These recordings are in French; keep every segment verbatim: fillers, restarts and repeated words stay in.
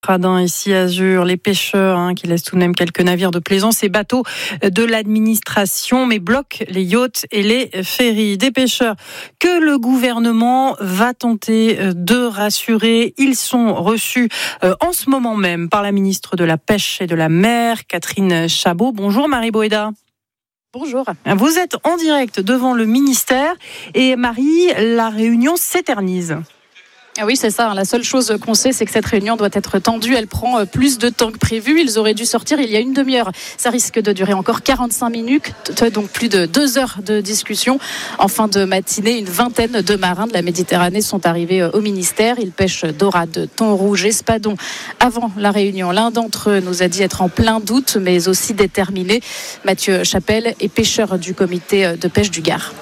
Radin ici Azur, les pêcheurs hein, qui laissent tout de même quelques navires de plaisance et bateaux de l'administration, mais bloquent les yachts et les ferries. Des pêcheurs que le gouvernement va tenter de rassurer. Ils sont reçus en ce moment même par la ministre de la Pêche et de la Mer, Catherine Chabot. Bonjour Marie Boéda. Bonjour. Vous êtes en direct devant le ministère et Marie, la réunion s'éternise. Ah oui, c'est ça. La seule chose qu'on sait, c'est que cette réunion doit être tendue. Elle prend plus de temps que prévu. Ils auraient dû sortir il y a une demi-heure. Ça risque de durer encore quarante-cinq minutes, donc plus de deux heures de discussion. En fin de matinée, une vingtaine de marins de la Méditerranée sont arrivés au ministère. Ils pêchent dorade, thon rouge, espadon avant la réunion. L'un d'entre eux nous a dit être en plein doute, mais aussi déterminé. Mathieu Chapelle est pêcheur du comité de pêche du Gard.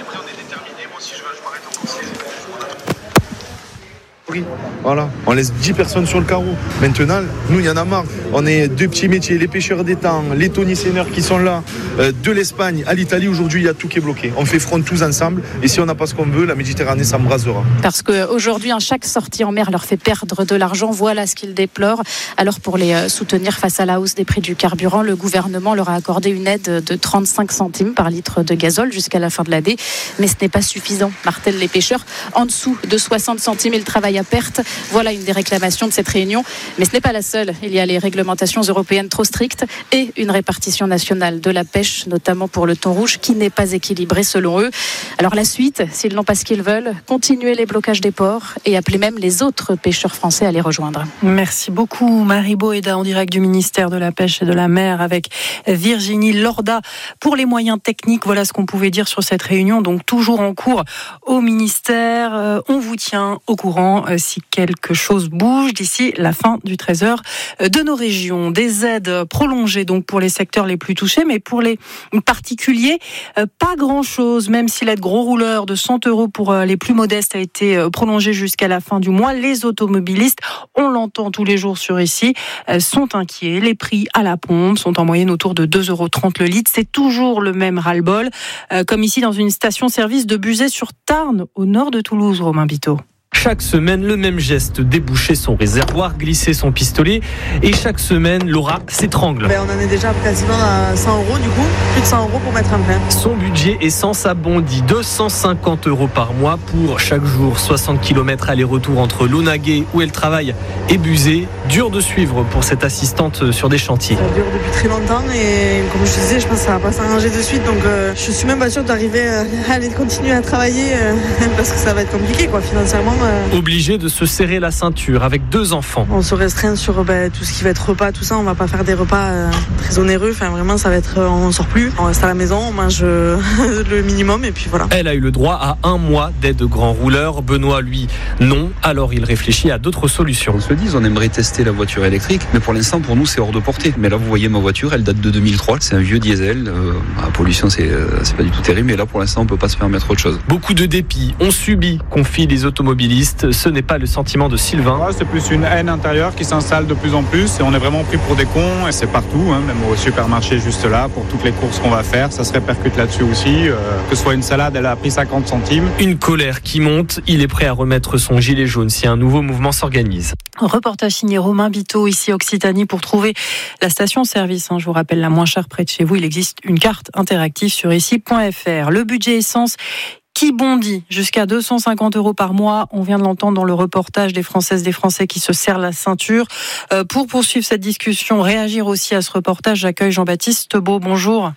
Voilà, on laisse dix personnes sur le carreau. Maintenant, nous, il y en a marre. On est deux petits métiers, les pêcheurs d'étang, les tonniers-seineurs qui sont là, euh, de l'Espagne à l'Italie. Aujourd'hui, il y a tout qui est bloqué. On fait front tous ensemble. Et si on n'a pas ce qu'on veut, la Méditerranée s'embrasera. Parce qu'aujourd'hui, hein, chaque sortie en mer leur fait perdre de l'argent. Voilà ce qu'ils déplorent. Alors, pour les soutenir face à la hausse des prix du carburant, le gouvernement leur a accordé une aide de trente-cinq centimes par litre de gazole jusqu'à la fin de l'année. Mais ce n'est pas suffisant, martèlent les pêcheurs. En dessous de soixante centimes, ils travaillent à perte. Voilà une des réclamations de cette réunion. Mais ce n'est pas la seule. Il y a les réglementations européennes trop strictes et une répartition nationale de la pêche, notamment pour le thon rouge, qui n'est pas équilibrée selon eux. Alors la suite, s'ils n'ont pas ce qu'ils veulent, continuer les blocages des ports et appeler même les autres pêcheurs français à les rejoindre. Merci beaucoup Marie Boéda en direct du ministère de la Pêche et de la Mer avec Virginie Lorda. Pour les moyens techniques, voilà ce qu'on pouvait dire sur cette réunion, donc toujours en cours au ministère. Euh, on vous tient au courant euh, si quelque chose bouge d'ici la fin du treize heures de nos régions. Des aides prolongées donc pour les secteurs les plus touchés, mais pour les particuliers, euh, pas grand-chose, même si l'aide gros rouleur de cent euros pour euh, les plus modestes a été euh, prolongée jusqu'à la fin du mois. Les automobilistes, on l'entend tous les jours sur ici, euh, sont inquiets. Les prix à la pompe sont en moyenne autour de deux euros trente le litre. C'est toujours le même ras-le-bol, euh, comme ici dans une station-service de Buzet-sur-Tarn, au nord de Toulouse, Romain Biteau. Chaque semaine, le même geste, déboucher son réservoir, glisser son pistolet. Et chaque semaine, Laura s'étrangle. Ben, on en est déjà quasiment à cent euros du coup, plus de cent euros pour mettre un plein. Son budget essence a bondi, deux cent cinquante euros par mois pour chaque jour, soixante kilomètres aller-retour entre Launaguet où elle travaille et Buzet. Dur de suivre pour cette assistante sur des chantiers. Ça dure depuis très longtemps et comme je disais, je pense que ça va pas s'arranger de suite. Donc euh, je suis même pas sûre d'arriver à aller continuer à travailler euh, parce que ça va être compliqué quoi, financièrement. Obligé de se serrer la ceinture avec deux enfants. On se restreint sur bah, tout ce qui va être repas, tout ça. On va pas faire des repas euh, très onéreux. Enfin, vraiment, ça va être, on sort plus. On reste à la maison, on mange euh, le minimum et puis voilà. Elle a eu le droit à un mois d'aide grand rouleur. Benoît, lui, non. Alors il réfléchit à d'autres solutions. On se le dit, on aimerait tester la voiture électrique, mais pour l'instant, pour nous, c'est hors de portée. Mais là, vous voyez ma voiture, elle date de deux mille trois. C'est un vieux diesel. Euh, la pollution, c'est, c'est pas du tout terrible. Mais là, pour l'instant, on peut pas se permettre autre chose. Beaucoup de dépit. On subit, confient les automobilistes. Ce n'est pas le sentiment de Sylvain. Ouais, c'est plus une haine intérieure qui s'installe de plus en plus et on est vraiment pris pour des cons et c'est partout, hein, même au supermarché juste là, pour toutes les courses qu'on va faire, ça se répercute là-dessus aussi. Euh, que ce soit une salade, elle a pris cinquante centimes. Une colère qui monte, il est prêt à remettre son gilet jaune si un nouveau mouvement s'organise. Reportage signé Romain Biteau, ici Occitanie, pour trouver la station-service. Hein, je vous rappelle, la moins chère près de chez vous. Il existe une carte interactive sur ici point f r. Le budget essence qui bondit jusqu'à deux cent cinquante euros par mois. On vient de l'entendre dans le reportage des Françaises, des Français qui se serrent la ceinture. Euh, pour poursuivre cette discussion, réagir aussi à ce reportage, j'accueille Jean-Baptiste Beau. Bonjour.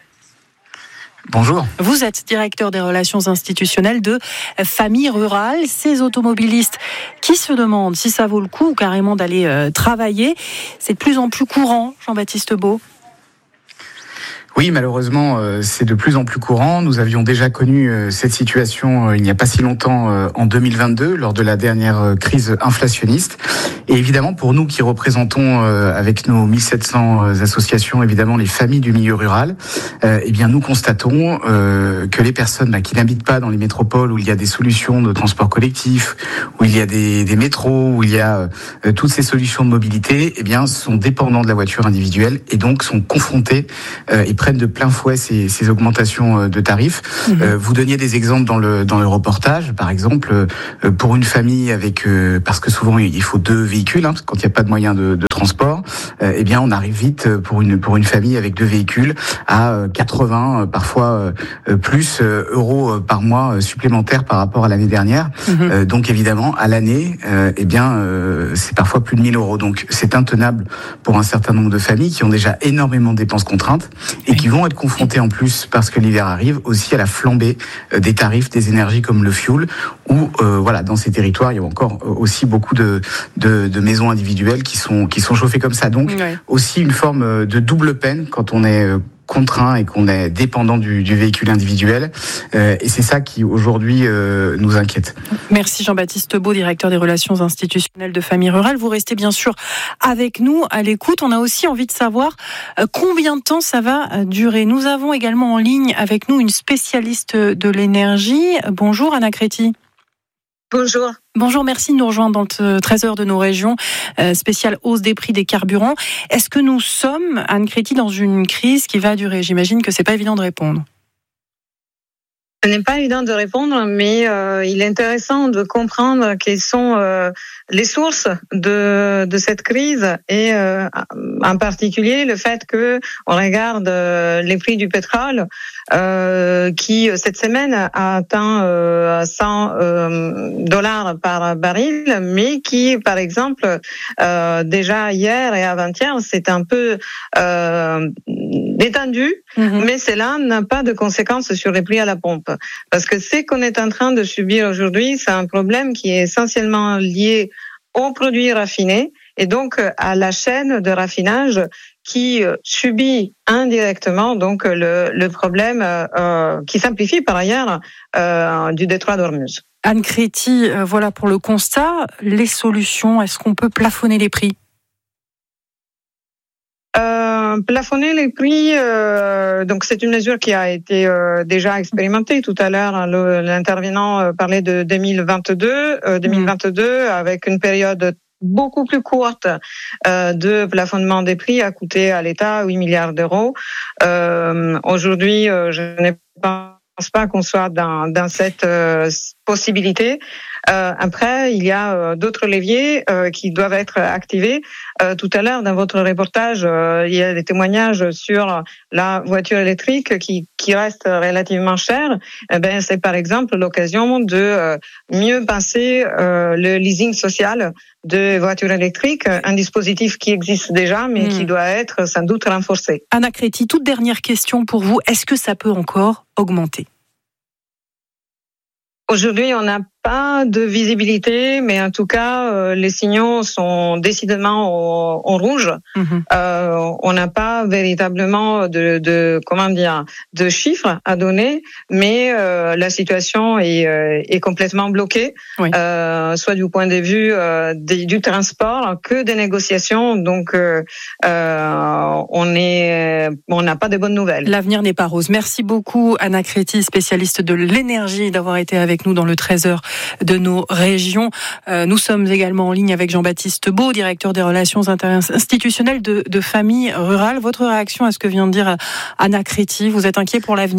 Bonjour. Vous êtes directeur des relations institutionnelles de Famille Rurale. Ces automobilistes qui se demandent si ça vaut le coup ou carrément d'aller euh, travailler, c'est de plus en plus courant, Jean-Baptiste Beau. Oui, malheureusement, euh, c'est de plus en plus courant. Nous avions déjà connu euh, cette situation euh, il n'y a pas si longtemps, euh, en deux mille vingt-deux, lors de la dernière euh, crise inflationniste. Et évidemment, pour nous qui représentons, euh, avec nos mille sept cents euh, associations, évidemment, les familles du milieu rural, euh, eh bien, nous constatons euh, que les personnes bah, qui n'habitent pas dans les métropoles où il y a des solutions de transport collectif, où il y a des, des métros, où il y a euh, toutes ces solutions de mobilité, eh bien, sont dépendants de la voiture individuelle et donc sont confrontés euh, et prennent de plein fouet ces, ces augmentations de tarifs. Mmh. Euh, vous donniez des exemples dans le dans le reportage, par exemple, euh, pour une famille avec, euh, parce que souvent il faut deux véhicules, hein, parce que quand il n'y a pas de moyen de, de transport, euh, eh bien on arrive vite pour une pour une famille avec deux véhicules à quatre-vingts, parfois euh, plus euh, euros par mois supplémentaires par rapport à l'année dernière. Mmh. Euh, donc évidemment à l'année, euh, eh bien euh, c'est parfois plus de mille euros. Donc c'est intenable pour un certain nombre de familles qui ont déjà énormément de dépenses contraintes et qui vont être confrontées en plus, parce que l'hiver arrive, aussi à la flambée des tarifs des énergies comme le fioul, où euh, voilà, dans ces territoires il y a encore aussi beaucoup de, de, de maisons individuelles qui sont qui sont chauffées comme ça. Donc ouais. aussi une forme de double peine quand on est contraint et qu'on est dépendant du, du véhicule individuel. Euh, et c'est ça qui, aujourd'hui, euh, nous inquiète. Merci Jean-Baptiste Beau, directeur des relations institutionnelles de Famille Rurale. Vous restez bien sûr avec nous à l'écoute. On a aussi envie de savoir euh, combien de temps ça va durer. Nous avons également en ligne avec nous une spécialiste de l'énergie. Bonjour Anna Créti. Bonjour. Bonjour, merci de nous rejoindre dans le treize heures de nos régions, euh, spéciale hausse des prix des carburants. Est-ce que nous sommes, Anne Créti, dans une crise qui va durer ? J'imagine que c'est pas évident de répondre. Ce n'est pas évident de répondre, mais euh, il est intéressant de comprendre quelles sont euh, les sources de de cette crise et euh, en particulier le fait que on regarde euh, les prix du pétrole euh, qui cette semaine a atteint euh, cent dollars par baril, mais qui par exemple euh, déjà hier et avant-hier c'est un peu euh, détendu, mmh. mais cela n'a pas de conséquences sur les prix à la pompe. Parce que ce qu'on est en train de subir aujourd'hui, c'est un problème qui est essentiellement lié aux produits raffinés et donc à la chaîne de raffinage qui subit indirectement donc le, le problème euh, qui s'amplifie par ailleurs euh, du détroit d'Ormuz. Anne Créti, euh, voilà pour le constat. Les solutions, est-ce qu'on peut plafonner les prix ? Euh, plafonner les prix, euh, donc c'est une mesure qui a été euh, déjà expérimentée tout à l'heure. Le, l'intervenant euh, parlait de deux mille vingt-deux, euh, deux mille vingt-deux mmh. avec une période beaucoup plus courte euh, de plafonnement des prix a coûté à l'État huit milliards d'euros. Euh, aujourd'hui, euh, je n'ai pas pense pas qu'on soit dans, dans cette euh, possibilité. Euh, après, il y a euh, d'autres leviers euh, qui doivent être activés. Euh, tout à l'heure, dans votre reportage, euh, il y a des témoignages sur la voiture électrique qui, qui reste relativement chère. Eh ben, c'est par exemple l'occasion de euh, mieux penser euh, le leasing social de voitures électriques, un dispositif qui existe déjà, mais mmh. qui doit être sans doute renforcé. Anna Créti, toute dernière question pour vous. Est-ce que ça peut encore augmenter ? Aujourd'hui, on n'a pas de visibilité, mais en tout cas, euh, les signaux sont décidément au, au rouge. Mmh. Euh, on n'a pas véritablement de, de comment dire de chiffres à donner, mais euh, la situation est, euh, est complètement bloquée, oui. euh, soit du point de vue euh, des, du transport que des négociations. Donc, euh, euh, on est, on n'a pas de bonnes nouvelles. L'avenir n'est pas rose. Merci beaucoup, Anna Créti, spécialiste de l'énergie, d'avoir été avec nous dans le treize heures de nos régions. Euh, nous sommes également en ligne avec Jean-Baptiste Beau, directeur des relations institutionnelles de, de Famille Rurale. Votre réaction à ce que vient de dire Anna Créti, vous êtes inquiet pour l'avenir ?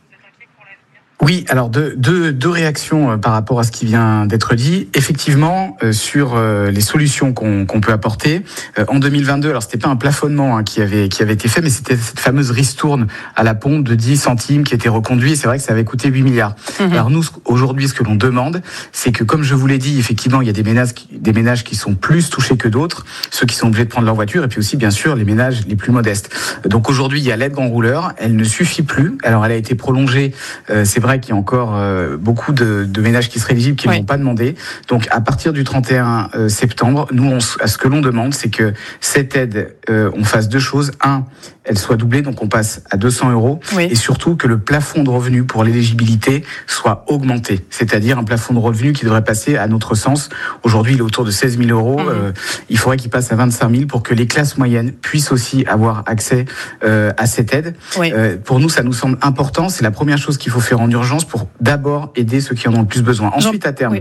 Oui, alors deux, deux, deux réactions par rapport à ce qui vient d'être dit. Effectivement, euh, sur euh, les solutions qu'on, qu'on peut apporter. Euh, en deux mille vingt-deux, alors c'était pas un plafonnement hein, qui avait qui avait été fait, mais c'était cette fameuse ristourne à la pompe de dix centimes qui était reconduite. Et c'est vrai que ça avait coûté huit milliards. Mmh. Alors nous, aujourd'hui, ce que l'on demande, c'est que, comme je vous l'ai dit, effectivement, il y a des ménages, qui, des ménages qui sont plus touchés que d'autres, ceux qui sont obligés de prendre leur voiture, et puis aussi, bien sûr, les ménages les plus modestes. Donc aujourd'hui, il y a l'aide grand rouleur. Elle ne suffit plus. Alors elle a été prolongée. Euh, c'est vrai qu'il y a encore euh, beaucoup de, de ménages qui seraient éligibles qui ne oui. l'ont pas demandé. Donc à partir du trente et un septembre, nous, on, ce que l'on demande, c'est que cette aide, euh, on fasse deux choses. Un, elle soit doublée, donc on passe à deux cents euros. Oui. Et surtout que le plafond de revenu pour l'éligibilité soit augmenté. C'est-à-dire un plafond de revenu qui devrait passer, à notre sens, aujourd'hui il est autour de seize mille euros. Mmh. Euh, il faudrait qu'il passe à vingt-cinq mille pour que les classes moyennes puissent aussi avoir accès euh, à cette aide. Oui. Euh, pour nous, ça nous semble important. C'est la première chose qu'il faut faire en urgence pour d'abord aider ceux qui en ont le plus besoin. Ensuite, à terme, oui.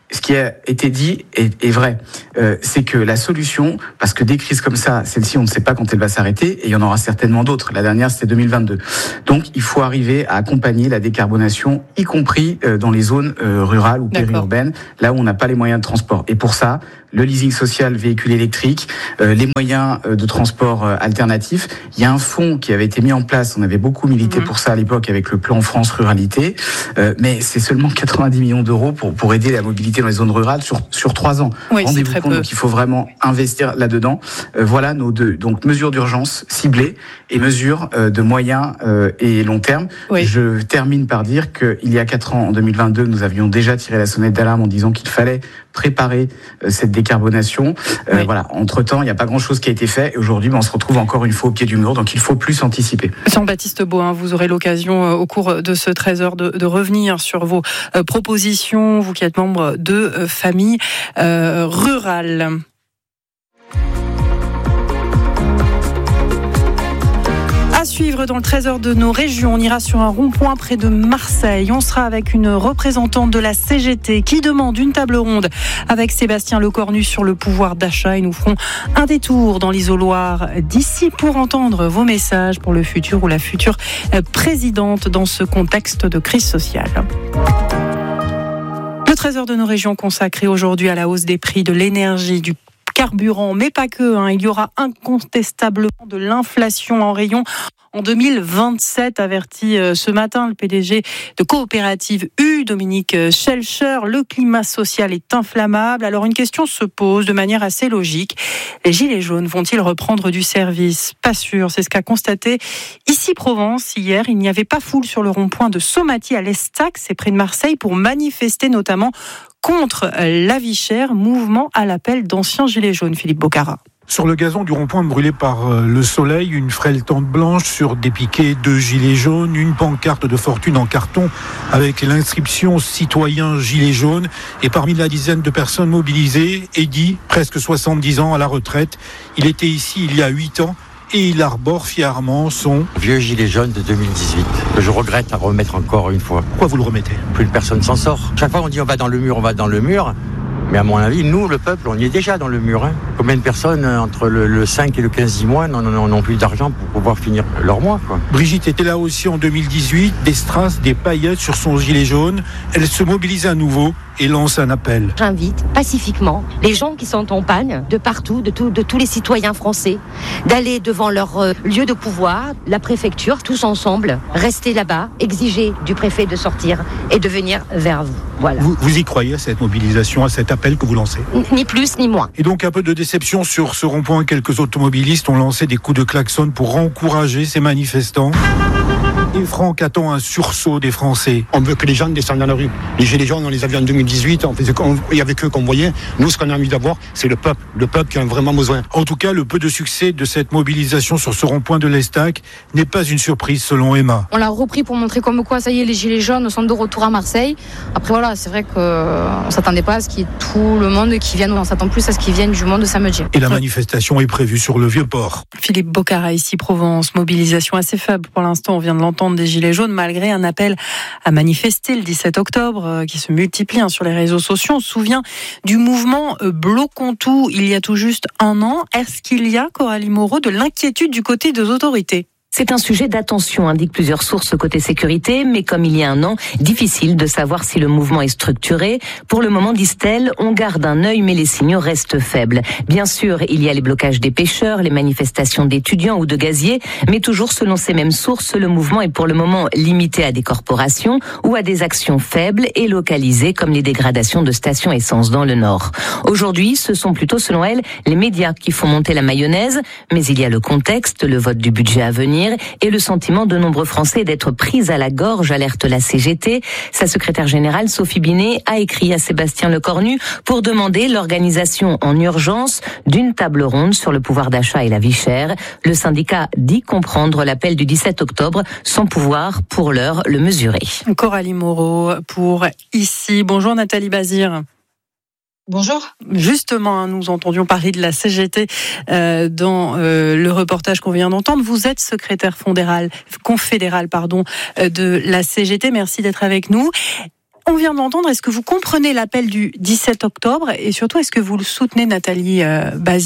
ce qui a été dit est, est vrai. Euh, c'est que la solution, parce que des crises comme ça, celle-ci, on ne sait pas quand elle va s'arrêter, et il y en aura certainement d'autres. La dernière, c'était deux mille vingt-deux. Donc, il faut arriver à accompagner la décarbonation, y compris euh, dans les zones euh, rurales ou périurbaines, là où on n'a pas les moyens de transport. Et pour ça, le leasing social véhicule électrique, euh, les moyens euh, de transport euh, alternatifs. Il y a un fonds qui avait été mis en place, on avait beaucoup milité mmh. pour ça à l'époque avec le plan France Ruralité, euh, mais c'est seulement quatre-vingt-dix millions d'euros pour, pour aider la mobilité dans les zones rurales sur, sur trois ans. Oui, Rendez-vous compte, peu. donc il faut vraiment investir là-dedans. Euh, voilà nos deux, donc mesures d'urgence ciblées et mesures euh, de moyen euh, et long terme. Oui. Je termine par dire qu'il y a quatre ans, en deux mille vingt-deux, nous avions déjà tiré la sonnette d'alarme en disant qu'il fallait préparer euh, cette décarbonation. Euh, oui. Voilà. Entre-temps, il n'y a pas grand-chose qui a été fait. Et aujourd'hui, ben, on se retrouve encore une fois au pied du mur. Donc, il faut plus anticiper. Jean-Baptiste Beau, hein, vous aurez l'occasion euh, au cours de ce treize heures de, de revenir sur vos euh, propositions, vous qui êtes membre de euh, familles euh, rurales. À suivre dans le treize heures de nos régions, on ira sur un rond-point près de Marseille. On sera avec une représentante de la C G T qui demande une table ronde avec Sébastien Lecornu sur le pouvoir d'achat. Et nous ferons un détour dans l'isoloir d'ici pour entendre vos messages pour le futur ou la future présidente dans ce contexte de crise sociale. Le treize heures de nos régions consacré aujourd'hui à la hausse des prix de l'énergie, du carburant, mais pas que. Hein. Il y aura incontestablement de l'inflation en rayon en deux mille vingt-sept, avertit ce matin le P D G de Coopérative U, Dominique Schelcher. Le climat social est inflammable. Alors une question se pose de manière assez logique. Les gilets jaunes vont-ils reprendre du service ? Pas sûr. C'est ce qu'a constaté ici Provence hier. Il n'y avait pas foule sur le rond-point de Somaty à l'Estac, c'est près de Marseille, pour manifester notamment contre la vie chère, mouvement à l'appel d'anciens gilets jaunes. Philippe Bocara. Sur le gazon du rond-point brûlé par le soleil, une frêle tente blanche sur des piquets de gilets jaunes, une pancarte de fortune en carton avec l'inscription « Citoyens gilets jaunes ». Et parmi la dizaine de personnes mobilisées, Eddy, presque soixante-dix ans à la retraite. Il était ici il y a huit ans. Et il arbore fièrement son vieux gilet jaune de deux mille dix-huit, que je regrette à remettre encore une fois. Pourquoi vous le remettez ? Plus personne s'en sort. Chaque fois on dit on va dans le mur, on va dans le mur. Mais à mon avis, nous, le peuple, on y est déjà dans le mur. Hein. Combien de personnes, entre le, le cinq et le quinze mois, n'ont plus d'argent pour pouvoir finir leur mois, quoi. Brigitte était là aussi en deux mille dix-huit, des strass, des paillettes sur son gilet jaune. Elle se mobilise à nouveau et lance un appel. J'invite pacifiquement les gens qui sont en panne, de partout, de, tout, de tous les citoyens français, d'aller devant leur euh, lieu de pouvoir, la préfecture, tous ensemble, rester là-bas, exiger du préfet de sortir et de venir vers vous. Voilà. Vous, vous y croyez à cette mobilisation, à cet appel que vous lancez ? Ni plus ni moins. Et donc un peu de déception sur ce rond-point. Quelques automobilistes ont lancé des coups de klaxon pour encourager ces manifestants. Et Franck attend un sursaut des Français. On veut que les gens descendent dans la rue. Les gilets jaunes, on les a vus en deux mille dix-huit, on faisait, on, il y avait eux qu'on voyait. Nous, ce qu'on a envie d'avoir, c'est le peuple. Le peuple qui a vraiment besoin. En tout cas, le peu de succès de cette mobilisation sur ce rond-point de l'Estac n'est pas une surprise selon Emma. On l'a repris pour montrer comme quoi, ça y est, les gilets jaunes sont de retour à Marseille. Après voilà, c'est vrai qu'on ne s'attendait pas à ce qu'il y ait tout le monde qui vienne. On s'attend plus à ce qu'ils viennent du monde samedi. Et la manifestation est prévue sur le Vieux-Port. Philippe Bocara, ici Provence. Mobilisation assez faible pour l'instant. On vient de l'entendre, des gilets jaunes, malgré un appel à manifester le dix-sept octobre qui se multiplie hein, sur les réseaux sociaux. On se souvient du mouvement Bloquons tout il y a tout juste un an. Est-ce qu'il y a, Coralie Moreau, de l'inquiétude du côté des autorités ? C'est un sujet d'attention, indiquent plusieurs sources côté sécurité, mais comme il y a un an, difficile de savoir si le mouvement est structuré. Pour le moment, disent-elles, on garde un œil, mais les signaux restent faibles. Bien sûr, il y a les blocages des pêcheurs, les manifestations d'étudiants ou de gaziers, mais toujours selon ces mêmes sources, le mouvement est pour le moment limité à des corporations ou à des actions faibles et localisées, comme les dégradations de stations essence dans le Nord. Aujourd'hui, ce sont plutôt, selon elles, les médias qui font monter la mayonnaise, mais il y a le contexte, le vote du budget à venir, et le sentiment de nombreux Français d'être pris à la gorge, alerte la C G T. Sa secrétaire générale, Sophie Binet, a écrit à Sébastien Lecornu pour demander l'organisation en urgence d'une table ronde sur le pouvoir d'achat et la vie chère. Le syndicat dit comprendre l'appel du dix-sept octobre sans pouvoir, pour l'heure, le mesurer. Coralie Moreau pour ici. Bonjour Nathalie Bazir. Bonjour. Justement, nous entendions parler de la C G T euh, dans euh, le reportage qu'on vient d'entendre. Vous êtes secrétaire fédéral, confédéral pardon, euh, de la C G T. Merci d'être avec nous. On vient de l'entendre. Est-ce que vous comprenez l'appel du dix-sept octobre et surtout, est-ce que vous le soutenez, Nathalie euh, Bazir ?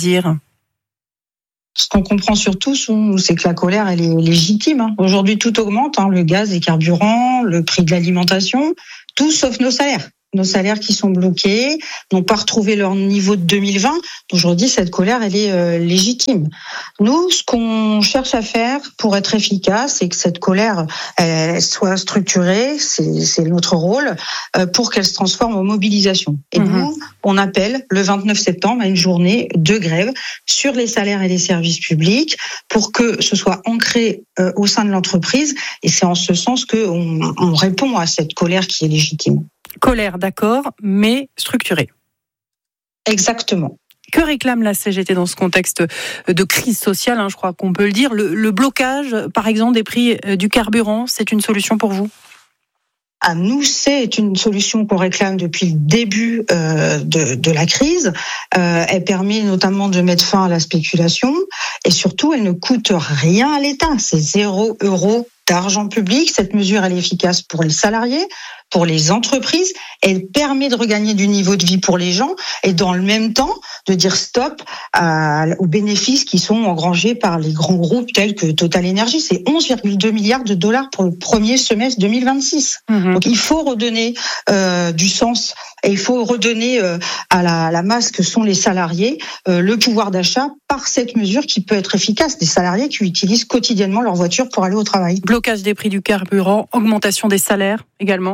Ce qu'on comprend surtout, c'est que la colère, elle est légitime. Aujourd'hui, tout augmente, hein, le gaz, les carburants, le prix de l'alimentation, tout sauf nos salaires. Nos salaires qui sont bloqués, n'ont pas retrouvé leur niveau de deux mille vingt. Aujourd'hui, cette colère, elle est euh, légitime. Nous, ce qu'on cherche à faire pour être efficace, c'est que cette colère elle soit structurée, c'est, c'est notre rôle, euh, pour qu'elle se transforme en mobilisation. Et mmh. nous, on appelle le vingt-neuf septembre à une journée de grève sur les salaires et les services publics pour que ce soit ancré euh, au sein de l'entreprise. Et c'est en ce sens qu'on on répond à cette colère qui est légitime. Colère, d'accord, mais structurée. Exactement. Que réclame la C G T dans ce contexte de crise sociale, hein, je crois qu'on peut le dire. Le, le blocage, par exemple, des prix du carburant, c'est une solution pour vous ? À nous, c'est une solution qu'on réclame depuis le début euh, de, de la crise. Euh, elle permet notamment de mettre fin à la spéculation et surtout, elle ne coûte rien à l'État. C'est zéro euro d'argent public. Cette mesure, elle est efficace pour les salariés, pour les entreprises. Elle permet de regagner du niveau de vie pour les gens et dans le même temps de dire stop à, aux bénéfices qui sont engrangés par les grands groupes tels que Total Energy. C'est onze virgule deux milliards de dollars pour le premier semestre deux mille vingt-six. Mmh. Donc il faut redonner euh, du sens et il faut redonner euh, à, la, à la masse que sont les salariés euh, le pouvoir d'achat par cette mesure qui peut être efficace. Des salariés qui utilisent quotidiennement leur voiture pour aller au travail. Blocage des prix du carburant, augmentation des salaires également.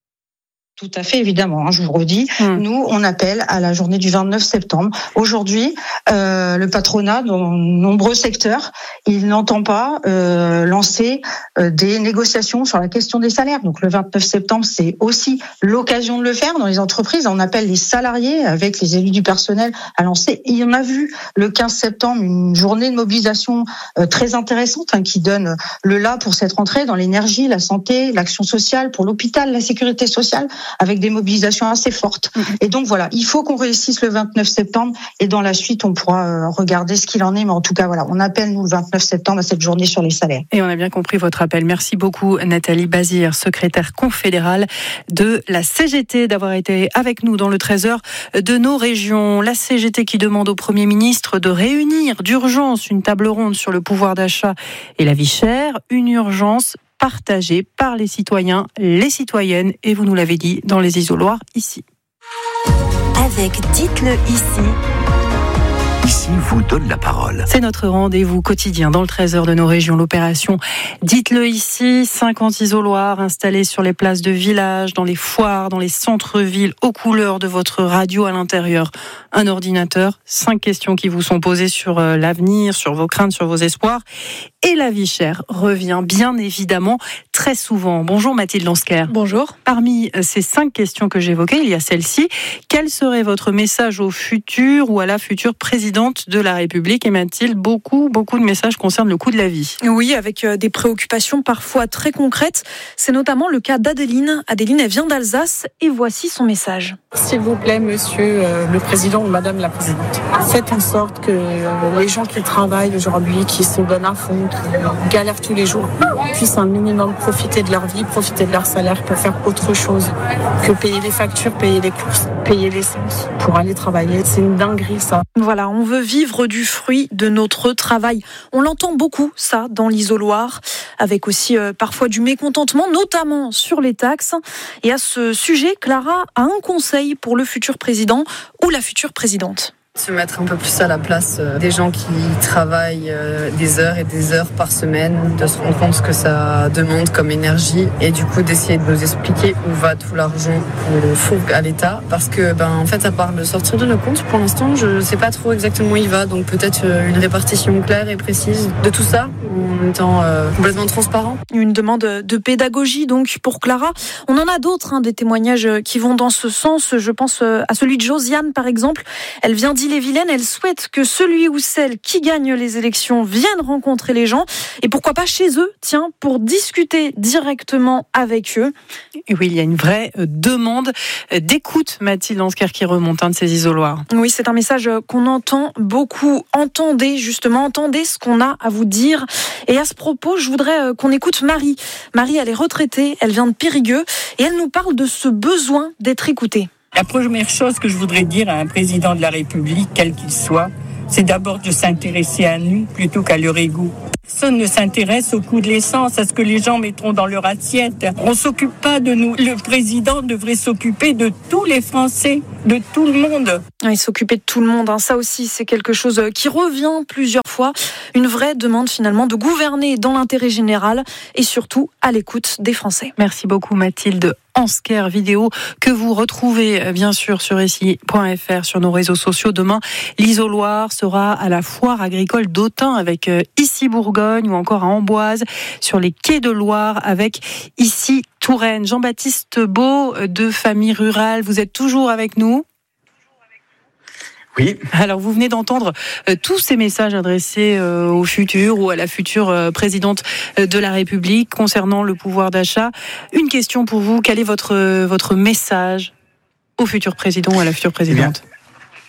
Tout à fait, évidemment. Hein, je vous redis, mmh. nous, on appelle à la journée du vingt-neuf septembre. Aujourd'hui, euh, le patronat, dans de nombreux secteurs, il n'entend pas euh, lancer euh, des négociations sur la question des salaires. Donc, le vingt-neuf septembre, c'est aussi l'occasion de le faire dans les entreprises. On appelle les salariés, avec les élus du personnel, à lancer. Et on a vu le quinze septembre une journée de mobilisation euh, très intéressante hein, qui donne le là pour cette rentrée dans l'énergie, la santé, l'action sociale, pour l'hôpital, la sécurité sociale, avec des mobilisations assez fortes. Mmh. Et donc voilà, il faut qu'on réussisse le vingt-neuf septembre et dans la suite, on pourra regarder ce qu'il en est. Mais en tout cas, voilà, on appelle nous le vingt-neuf septembre à cette journée sur les salaires. Et on a bien compris votre appel. Merci beaucoup Nathalie Bazir, secrétaire confédérale de la C G T, d'avoir été avec nous dans le treize heures de nos régions. La C G T qui demande au Premier ministre de réunir d'urgence une table ronde sur le pouvoir d'achat et la vie chère. Une urgence partagé par les citoyens, les citoyennes, et vous nous l'avez dit, dans les isoloirs, ici. Avec Dites-le ici. Ici vous donne la parole. C'est notre rendez-vous quotidien dans le treize heures de nos régions. L'opération Dites-le ici, cinquante isoloirs installés sur les places de village, dans les foires, dans les centres-villes, aux couleurs de votre radio à l'intérieur. Un ordinateur, cinq questions qui vous sont posées sur l'avenir, sur vos craintes, sur vos espoirs. Et la vie chère revient bien évidemment très souvent. Bonjour Mathilde Lansker. Bonjour. Parmi ces cinq questions que j'évoquais, il y a celle-ci. Quel serait votre message au futur ou à la future présidente de la République? Et Mathilde, beaucoup, beaucoup de messages concernent le coût de la vie. Oui, avec des préoccupations parfois très concrètes. C'est notamment le cas d'Adéline. Adéline, elle vient d'Alsace et voici son message. S'il vous plaît, monsieur euh, le président ou madame la présidente, faites en sorte que euh, les gens qui travaillent aujourd'hui, qui se donnent à fond, qui galèrent tous les jours, puissent un minimum profiter de leur vie, profiter de leur salaire pour faire autre chose que payer les factures, payer les courses, payer l'essence pour aller travailler. C'est une dinguerie, ça. Voilà, on veut vivre du fruit de notre travail. On l'entend beaucoup, ça, dans l'isoloir, avec aussi euh, parfois du mécontentement, notamment sur les taxes. Et à ce sujet, Clara a un conseil pour le futur président ou la future présidente. Se mettre un peu plus à la place des gens qui travaillent des heures et des heures par semaine, de se rendre compte ce que ça demande comme énergie et du coup d'essayer de nous expliquer où va tout l'argent qu'on fourgue à l'État, parce que ben en fait à part de sortir de nos comptes, pour l'instant je sais pas trop exactement où il va, donc peut-être une répartition claire et précise de tout ça en étant euh, complètement transparent. Une demande de pédagogie donc pour Clara. On en a d'autres, hein, des témoignages qui vont dans ce sens. Je pense à celui de Josiane par exemple. Elle vient d'Ivry. Ille-et-Vilaine. Elle souhaite que celui ou celle qui gagne les élections vienne rencontrer les gens et pourquoi pas chez eux, tiens, pour discuter directement avec eux. Et oui, il y a une vraie demande d'écoute, Mathilde Ansker, qui remonte un de ces isoloirs. Oui, c'est un message qu'on entend beaucoup. Entendez, justement, entendez ce qu'on a à vous dire. Et à ce propos, je voudrais qu'on écoute Marie. Marie, elle est retraitée, elle vient de Périgueux et elle nous parle de ce besoin d'être écoutée. La première chose que je voudrais dire à un président de la République, quel qu'il soit, c'est d'abord de s'intéresser à nous plutôt qu'à leur ego. Personne ne s'intéresse au coût de l'essence, à ce que les gens mettront dans leur assiette. On s'occupe pas de nous. Le président devrait s'occuper de tous les Français, de tout le monde. Il s'occuper de tout le monde, hein. Ça aussi, c'est quelque chose qui revient plusieurs fois. Une vraie demande finalement de gouverner dans l'intérêt général et surtout à l'écoute des Français. Merci beaucoup Mathilde Ansker, vidéo que vous retrouvez bien sûr sur ici point f r, sur nos réseaux sociaux. Demain, l'isoloir sera à la foire agricole d'Autun avec Ici Bourgogne ou encore à Amboise sur les quais de Loire avec Ici Touraine. Jean-Baptiste Beau de Famille Rurale, vous êtes toujours avec nous ? Oui. Alors, vous venez d'entendre euh, tous ces messages adressés euh, au futur ou à la future euh, présidente de la République concernant le pouvoir d'achat. Une question pour vous, quel est votre, euh, votre message au futur président ou à la future présidente ? Eh bien,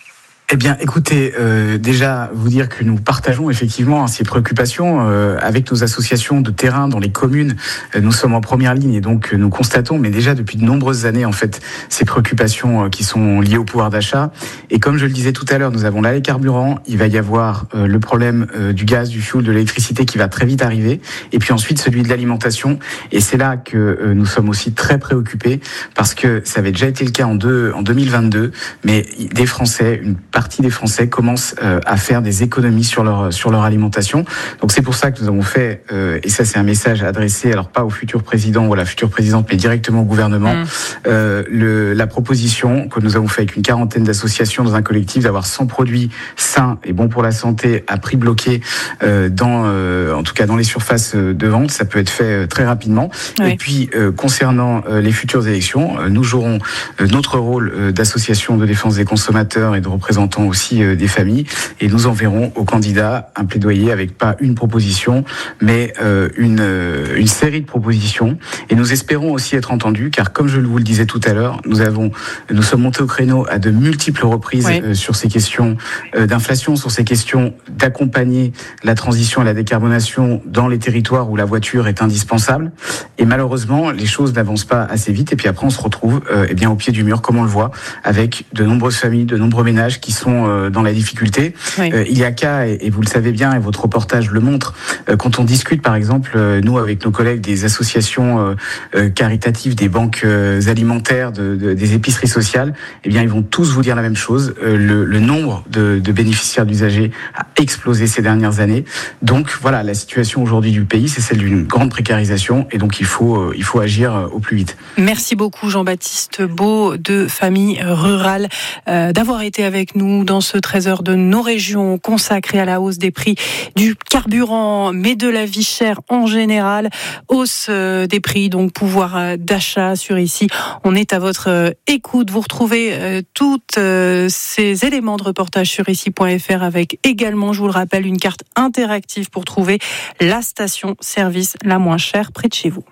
Eh bien, écoutez, euh, déjà vous dire que nous partageons effectivement ces préoccupations euh, avec nos associations de terrain dans les communes. Euh, nous sommes en première ligne et donc euh, nous constatons, mais déjà depuis de nombreuses années en fait, ces préoccupations euh, qui sont liées au pouvoir d'achat. Et comme je le disais tout à l'heure, nous avons là les carburants. Il va y avoir euh, le problème euh, du gaz, du fioul, de l'électricité qui va très vite arriver. Et puis ensuite celui de l'alimentation. Et c'est là que euh, nous sommes aussi très préoccupés parce que ça avait déjà été le cas en, deux, en deux mille vingt-deux, mais des Français, une partie des Français commencent euh, à faire des économies sur leur sur leur alimentation. Donc c'est pour ça que nous avons fait, euh, et ça c'est un message adressé, alors pas au futur président ou à la future présidente, mais directement au gouvernement, mmh. euh, le, la proposition que nous avons fait avec une quarantaine d'associations dans un collectif d'avoir cent produits sains et bons pour la santé à prix bloqué euh, dans, euh, en tout cas dans les surfaces de vente. Ça peut être fait très rapidement. Oui. Et puis euh, concernant euh, les futures élections, euh, nous jouerons euh, notre rôle euh, d'association de défense des consommateurs et de représentants aussi euh, des familles, et nous enverrons aux candidats un plaidoyer avec pas une proposition, mais euh, une, euh, une série de propositions. Et nous espérons aussi être entendus, car comme je vous le disais tout à l'heure, nous avons, nous sommes montés au créneau à de multiples reprises oui. euh, sur ces questions euh, d'inflation, sur ces questions d'accompagner la transition et la décarbonation dans les territoires où la voiture est indispensable. Et malheureusement, les choses n'avancent pas assez vite. Et puis après, on se retrouve euh, eh bien au pied du mur, comme on le voit, avec de nombreuses familles, de nombreux ménages qui sont euh, dans la difficulté. Oui. Euh, il y a qu'à, et, et vous le savez bien, et votre reportage le montre, euh, quand on discute, par exemple, euh, nous avec nos collègues des associations euh, euh, caritatives, des banques euh, alimentaires, de, de, des épiceries sociales, eh bien, ils vont tous vous dire la même chose. Euh, le, le nombre de, de bénéficiaires d'usagers a explosé ces dernières années. Donc voilà, la situation aujourd'hui du pays, c'est celle d'une grande précarisation, et donc il faut, euh, il faut agir euh, au plus vite. Merci beaucoup Jean-Baptiste Beau de Famille Rurale euh, d'avoir été avec nous dans ce treize heures de nos régions consacré à la hausse des prix du carburant, mais de la vie chère en général. Hausse euh, des prix, donc pouvoir euh, d'achat sur ici. On est à votre euh, écoute. Vous retrouvez euh, tous euh, ces éléments de reportage sur ici point f r avec également, je vous le rappelle, une carte interactive pour trouver la station-service la moins chère près de chez vous.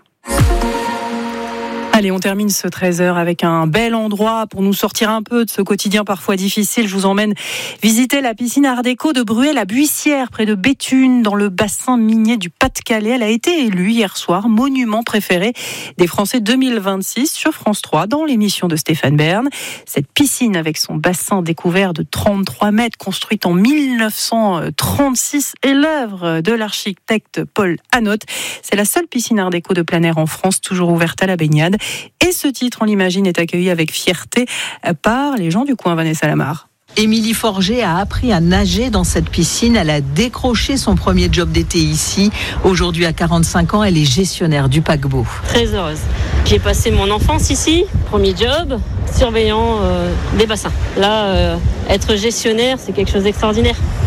Allez, on termine ce treize heures avec un bel endroit pour nous sortir un peu de ce quotidien parfois difficile. Je vous emmène visiter la piscine Art Déco de Bruay-la-Buissière, près de Béthune, dans le bassin minier du Pas-de-Calais. Elle a été élue hier soir monument préféré des Français deux mille vingt-six sur France trois dans l'émission de Stéphane Bern. Cette piscine avec son bassin découvert de trente-trois mètres, construite en mille neuf cent trente-six, est l'œuvre de l'architecte Paul Hanotte. C'est la seule piscine Art Déco de plein air en France, toujours ouverte à la baignade. Et ce titre, on l'imagine, est accueilli avec fierté par les gens du coin. Vanessa Lamar. Émilie Forger a appris à nager dans cette piscine. Elle a décroché son premier job d'été ici. Aujourd'hui, à quarante-cinq ans, elle est gestionnaire du paquebot. Très heureuse. J'ai passé mon enfance ici, premier job, surveillant euh, des bassins. Là, euh, être gestionnaire, c'est quelque chose d'extraordinaire.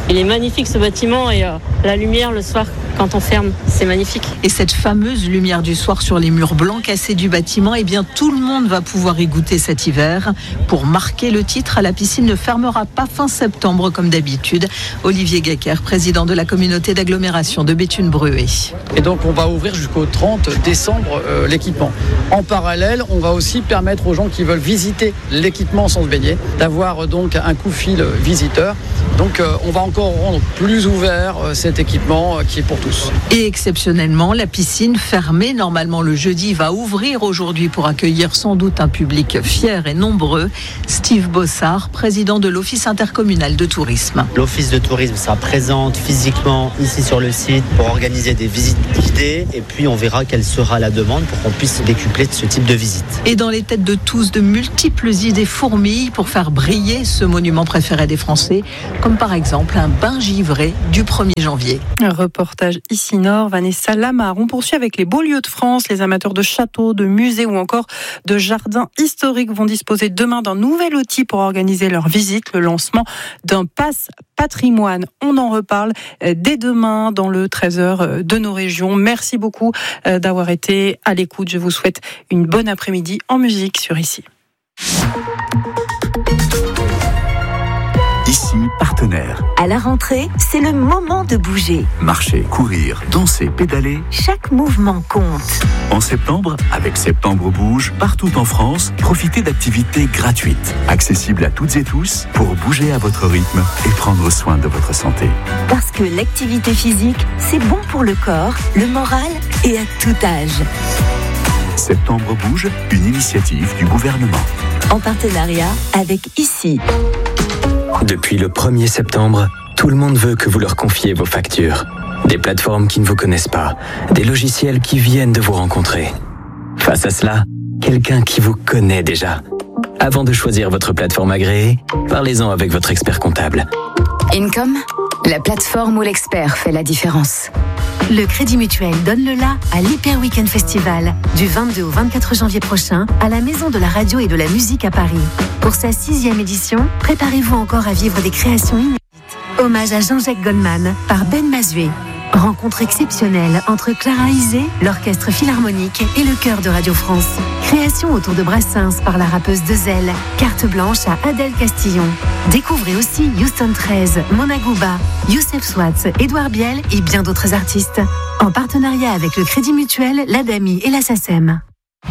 Il est magnifique ce bâtiment et euh, la lumière le soir quand on ferme, c'est magnifique. Et cette fameuse lumière du soir sur les murs blancs cassés du bâtiment, eh bien tout le monde va pouvoir y goûter cet hiver. Pour marquer le titre, la piscine ne fermera pas fin septembre comme d'habitude. Olivier Gacker, président de la communauté d'agglomération de Béthune-Bruay. Et donc on va ouvrir jusqu'au trente décembre euh, l'équipement. En parallèle, on va aussi permettre aux gens qui veulent visiter l'équipement sans se baigner d'avoir euh, donc un coup fil visiteur. Donc euh, on va encore rendre plus ouvert euh, cet équipement euh, qui est pour tous. Et exceptionnellement, la piscine fermée normalement le jeudi va ouvrir aujourd'hui pour accueillir sans doute un public fier et nombreux. Steve Bossard, président de l'Office intercommunal de tourisme. L'Office de tourisme sera présente physiquement ici sur le site pour organiser des visites guidées et puis on verra quelle sera la demande pour qu'on puisse décupler de ce type de visite. Et dans les têtes de tous, de multiples idées fourmillent pour faire briller ce monument préféré des Français, comme par exemple un bain givré du premier janvier. Un reportage ici Nord, Vanessa Lamar. On poursuit avec les beaux lieux de France. Les amateurs de châteaux, de musées ou encore de jardins historiques vont disposer demain d'un nouvel outil pour organiser leur visite, le lancement d'un pass patrimoine. On en reparle dès demain dans le treize heures de nos régions. Merci beaucoup d'avoir été à l'écoute. Je vous souhaite une bonne après-midi en musique sur Ici. Ici, partenaire. À la rentrée, c'est le moment de bouger. Marcher, courir, danser, pédaler. Chaque mouvement compte. En septembre, avec Septembre Bouge, partout en France, profitez d'activités gratuites, accessibles à toutes et tous, pour bouger à votre rythme et prendre soin de votre santé. Parce que l'activité physique, c'est bon pour le corps, le moral et à tout âge. Septembre Bouge, une initiative du gouvernement. En partenariat avec Ici. Depuis le premier septembre, tout le monde veut que vous leur confiez vos factures. Des plateformes qui ne vous connaissent pas, des logiciels qui viennent de vous rencontrer. Face à cela, quelqu'un qui vous connaît déjà. Avant de choisir votre plateforme agréée, parlez-en avec votre expert comptable. Income, la plateforme où l'expert fait la différence. Le Crédit Mutuel donne le la à l'Hyper Weekend Festival du vingt-deux au vingt-quatre janvier prochain à la Maison de la Radio et de la Musique à Paris. Pour sa sixième édition, préparez-vous encore à vivre des créations inédites. Hommage à Jean-Jacques Goldman par Ben Mazué. Rencontre exceptionnelle entre Clara Isé, l'Orchestre Philharmonique et le Chœur de Radio France. Création autour de Brassens par la rappeuse Dezel. Carte blanche à Adèle Castillon. Découvrez aussi Houston treize, Mona Gouba, Youssef Swatz, Édouard Biel et bien d'autres artistes. En partenariat avec le Crédit Mutuel, l'Adami et la SACEM.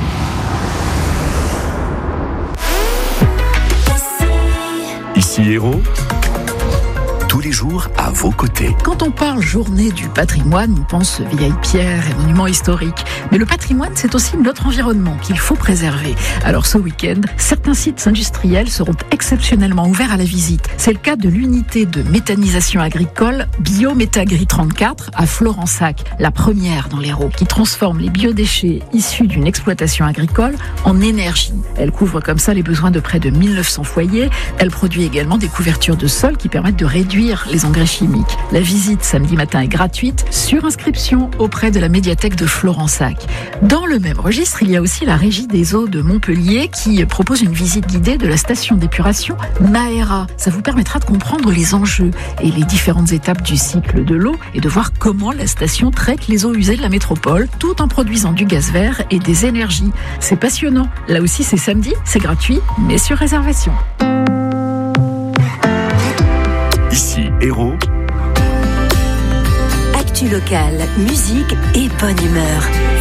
Ici Héros. Tous les jours à vos côtés. Quand on parle journée du patrimoine, on pense vieilles pierres et monuments historiques. Mais le patrimoine, c'est aussi notre environnement qu'il faut préserver. Alors ce week-end, certains sites industriels seront exceptionnellement ouverts à la visite. C'est le cas de l'unité de méthanisation agricole Biométagri trente-quatre à Florensac, la première dans l'Hérault, qui transforme les biodéchets issus d'une exploitation agricole en énergie. Elle couvre comme ça les besoins de près de mille neuf cents foyers. Elle produit également des couvertures de sol qui permettent de réduire les engrais chimiques. La visite samedi matin est gratuite sur inscription auprès de la médiathèque de Florensac. Dans le même registre, il y a aussi la Régie des eaux de Montpellier qui propose une visite guidée de la station d'épuration Maera. Ça vous permettra de comprendre les enjeux et les différentes étapes du cycle de l'eau et de voir comment la station traite les eaux usées de la métropole tout en produisant du gaz vert et des énergies. C'est passionnant. Là aussi, c'est samedi, c'est gratuit, mais sur réservation. Ici Héros. Actu locale, musique et bonne humeur.